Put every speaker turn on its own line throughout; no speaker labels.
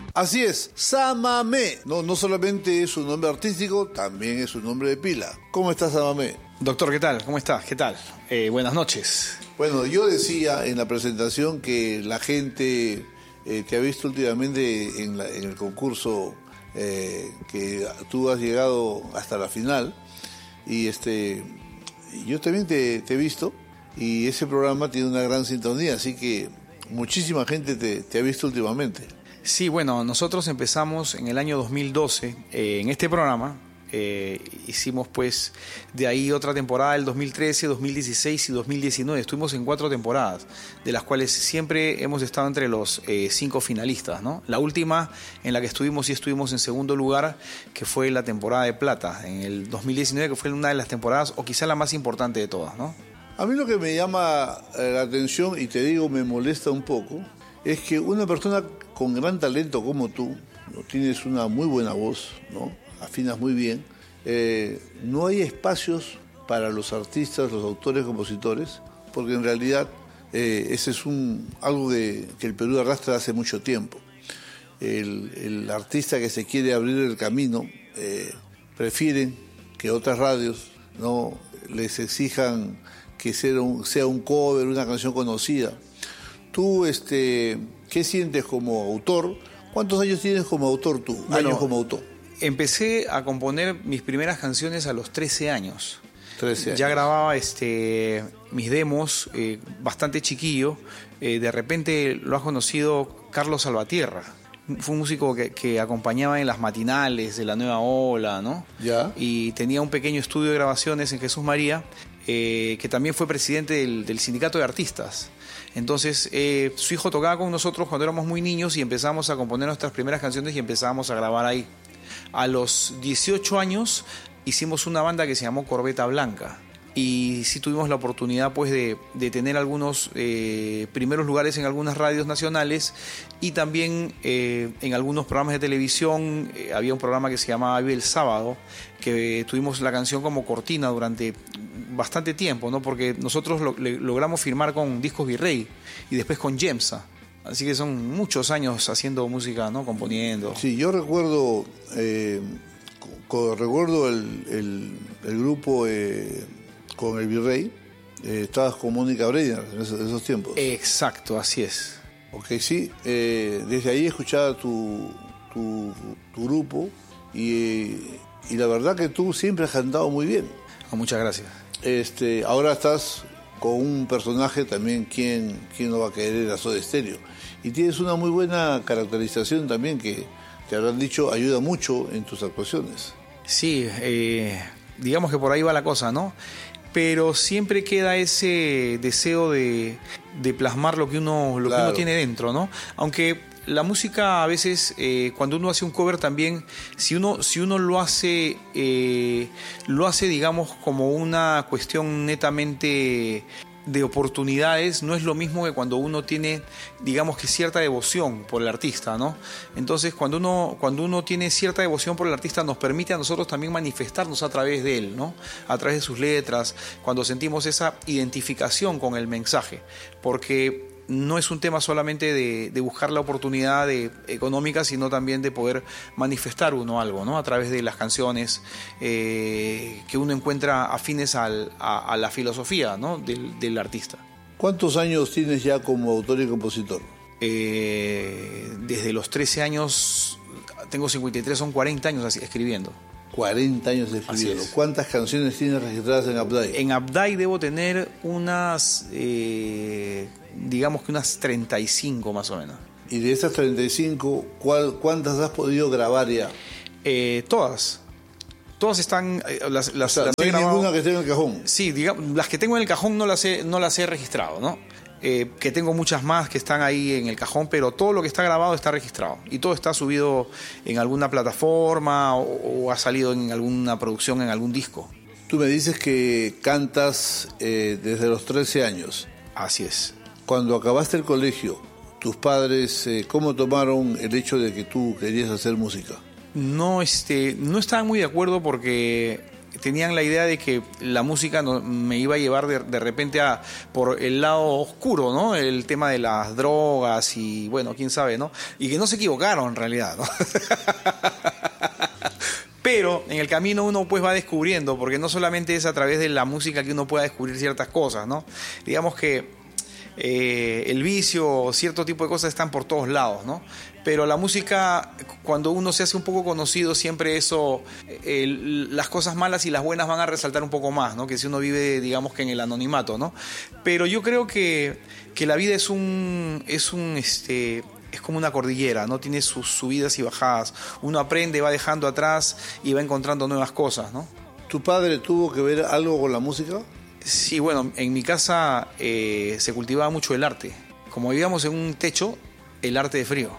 Así es, Samamé. No solamente es un nombre artístico, también es un nombre de pila. ¿Cómo estás, Samamé?
Doctor, ¿qué tal? ¿Cómo estás? ¿Qué tal? Buenas noches.
Bueno, yo decía en la presentación que la gente te ha visto últimamente en el concurso, que tú has llegado hasta la final, y yo también te he visto, y ese programa tiene una gran sintonía, así que muchísima gente te ha visto últimamente.
Sí, bueno, nosotros empezamos en el año 2012 en este programa. Hicimos pues de ahí otra temporada, el 2013, 2016 y 2019. Estuvimos en 4 temporadas, de las cuales siempre hemos estado entre los 5 finalistas, ¿no? La última en la que estuvimos en segundo lugar, que fue la temporada de plata, en el 2019, que fue una de las temporadas, o quizá la más importante de todas, ¿no?
A mí lo que me llama la atención, y te digo, me molesta un poco, es que una persona con gran talento como tú, ¿no? Tienes una muy buena voz, ¿no? Afinas muy bien, no hay espacios para los artistas, los autores, compositores, porque en realidad ese es algo que el Perú arrastra hace mucho tiempo. El artista que se quiere abrir el camino prefieren que otras radios no les exijan que sea un cover, una canción conocida. Tú, ¿qué sientes como autor? ¿Cuántos años tienes como autor tú?
Bueno,
años como autor.
Empecé a componer mis primeras canciones a los 13 años.
13 años.
Ya grababa mis demos bastante chiquillo. De repente lo ha conocido Carlos Salvatierra. Fue un músico que acompañaba en las matinales de La Nueva Ola, ¿no?
Ya.
Y tenía un pequeño estudio de grabaciones en Jesús María, que también fue presidente del sindicato de artistas. Entonces su hijo tocaba con nosotros cuando éramos muy niños y empezamos a componer nuestras primeras canciones y empezábamos a grabar ahí. A los 18 años hicimos una banda que se llamó Corbeta Blanca y sí tuvimos la oportunidad pues de tener algunos primeros lugares en algunas radios nacionales y también en algunos programas de televisión. Había un programa que se llamaba Vive el Sábado, que tuvimos la canción como cortina durante bastante tiempo, ¿no? Porque nosotros logramos firmar con Discos Virrey y después con Gemsa. Así que son muchos años haciendo música, ¿no? Componiendo.
Sí, yo recuerdo recuerdo el grupo con el Virrey. Estabas con Mónica Breiner en esos tiempos.
Exacto, así es.
Ok, sí. Desde ahí escuchaba tu grupo y la verdad que tú siempre has cantado muy bien.
Muchas gracias.
Ahora estás con un personaje también, ¿quién no va a querer a Soda Stereo? Y tienes una muy buena caracterización también que te habrán dicho ayuda mucho en tus actuaciones.
Sí, digamos que por ahí va la cosa, ¿no? Pero siempre queda ese deseo de plasmar lo que uno tiene dentro, ¿no? Aunque la música a veces, cuando uno hace un cover también, si uno lo hace digamos como una cuestión netamente de oportunidades, no es lo mismo que cuando uno tiene, digamos que cierta devoción por el artista, ¿no? Entonces cuando uno tiene cierta devoción por el artista, nos permite a nosotros también manifestarnos a través de él, ¿no? A través de sus letras, cuando sentimos esa identificación con el mensaje, porque no es un tema solamente de buscar la oportunidad económica, sino también de poder manifestar uno algo, ¿no? A través de las canciones que uno encuentra afines a la filosofía, ¿no? del artista.
¿Cuántos años tienes ya como autor y compositor?
Desde los 13 años, tengo 53, son 40 años así, escribiendo.
40 años escribiendo. ¿Cuántas canciones tienes registradas en Abday?
En Abday debo tener unas, digamos que unas 35 más o menos.
Y de esas 35, ¿cuántas has podido grabar ya?
Todas. Todas están... las
no hay ninguna que esté en el cajón.
Sí, digamos, las que tengo en el cajón no las he registrado, ¿no? Que tengo muchas más que están ahí en el cajón, pero todo lo que está grabado está registrado y todo está subido en alguna plataforma o ha salido en alguna producción, en algún disco.
Tú me dices que cantas desde los 13 años.
Así es.
Cuando acabaste el colegio, tus padres, ¿cómo tomaron el hecho de que tú querías hacer música?
No estaban muy de acuerdo porque tenían la idea de que la música me iba a llevar de repente por el lado oscuro, ¿no? El tema de las drogas y, bueno, quién sabe, ¿no? Y que no se equivocaron en realidad, ¿no? Pero en el camino uno pues va descubriendo, porque no solamente es a través de la música que uno pueda descubrir ciertas cosas, ¿no? Digamos que el vicio, cierto tipo de cosas están por todos lados, ¿no? Pero la música, cuando uno se hace un poco conocido, siempre eso, las cosas malas y las buenas van a resaltar un poco más, ¿no? Que si uno vive, digamos que en el anonimato, ¿no? Pero yo creo que la vida es como una cordillera, ¿no? Tiene sus subidas y bajadas. Uno aprende, va dejando atrás y va encontrando nuevas cosas, ¿no?
¿Tu padre tuvo que ver algo con la música?
Sí, bueno, en mi casa se cultivaba mucho el arte. Como vivíamos en un techo, el arte de frío.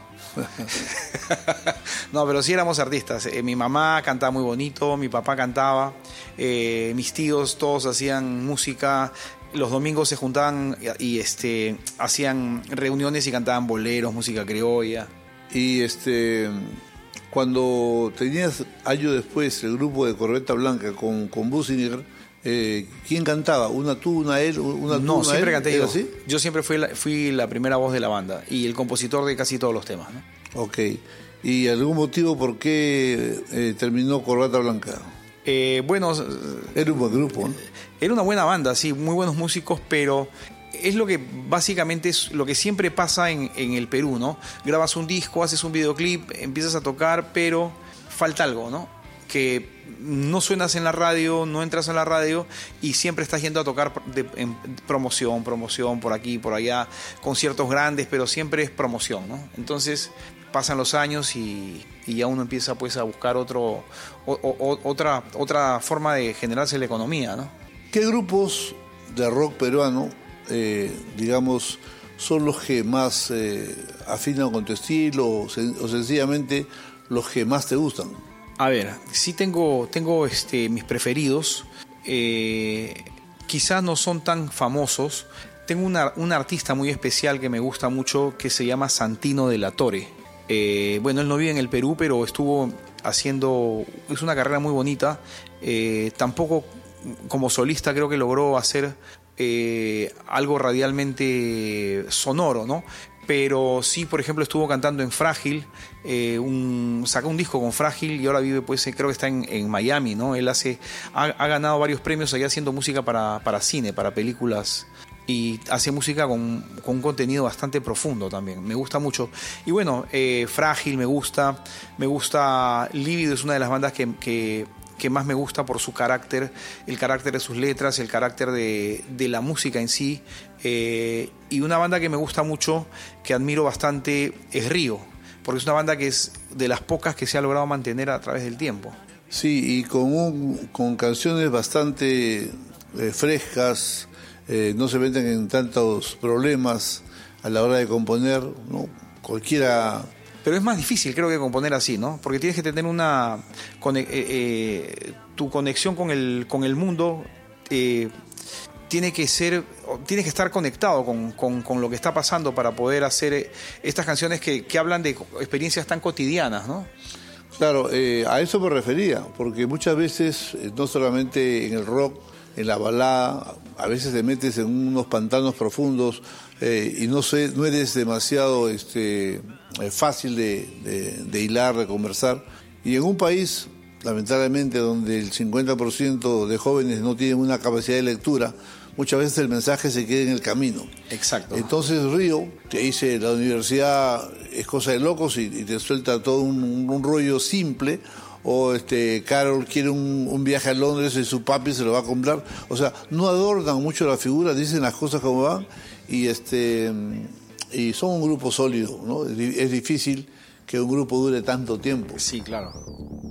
No, pero sí éramos artistas. Mi mamá cantaba muy bonito, mi papá cantaba, mis tíos todos hacían música. Los domingos se juntaban y hacían reuniones y cantaban boleros, música criolla.
Y cuando tenías años después el grupo de Corbeta Blanca con Businger, ¿quién cantaba? ¿Una tú, una él, una tú,
No,
una
siempre
él?
canté yo.
¿Así?
Yo siempre fui la primera voz de la banda y el compositor de casi todos los temas, ¿no?
Ok. ¿Y algún motivo por qué terminó Corbata Blanca?
Bueno,
Era un buen grupo, ¿no?
era una buena banda, sí, muy buenos músicos, pero es lo que básicamente es lo que siempre pasa en el Perú, ¿no? Grabas un disco, haces un videoclip, empiezas a tocar, pero falta algo, ¿no? Que no suenas en la radio, no entras en la radio y siempre estás yendo a tocar en promoción, por aquí, por allá, conciertos grandes, pero siempre es promoción, ¿no? Entonces pasan los años y ya uno empieza pues a buscar otra forma de generarse la economía, ¿no?
¿Qué grupos de rock peruano, digamos, son los que más afinan con tu estilo o sencillamente los que más te gustan?
A ver, sí tengo mis preferidos. Quizás no son tan famosos. Tengo un artista muy especial que me gusta mucho que se llama Santino de la Torre. Bueno, él no vive en el Perú, pero estuvo haciendo... Es una carrera muy bonita. Tampoco como solista creo que logró hacer algo radialmente sonoro, ¿no? Pero sí, por ejemplo, estuvo cantando en Frágil, sacó un disco con Frágil y ahora vive, pues creo que está en Miami, ¿no? Él ha ganado varios premios allá haciendo música para cine, para películas, y hace música con un contenido bastante profundo también, me gusta mucho. Y bueno, Frágil me gusta Lívido, es una de las bandas que más me gusta por su carácter, el carácter de sus letras, el carácter de la música en sí. Y una banda que me gusta mucho, que admiro bastante, es Río, porque es una banda que es de las pocas que se ha logrado mantener a través del tiempo.
Sí, y con canciones bastante frescas, no se meten en tantos problemas a la hora de componer, ¿no? Cualquiera...
Pero es más difícil, creo, que componer así, ¿no? Porque tienes que tener tu conexión con el mundo, tienes que estar conectado con lo que está pasando para poder hacer estas canciones que hablan de experiencias tan cotidianas, ¿no?
Claro, a eso me refería, porque muchas veces, no solamente en el rock, en la balada, a veces te metes en unos pantanos profundos y no eres demasiado fácil de hilar, de conversar. Y en un país, lamentablemente, donde el 50% de jóvenes no tienen una capacidad de lectura, muchas veces el mensaje se queda en el camino.
Exacto.
Entonces Río te dice, la universidad es cosa de locos y te suelta todo un rollo simple. O Carol quiere un viaje a Londres y su papi se lo va a comprar. O sea, no adornan mucho la figura, dicen las cosas como van y son un grupo sólido, ¿no? Es difícil que un grupo dure tanto tiempo.
Sí, claro.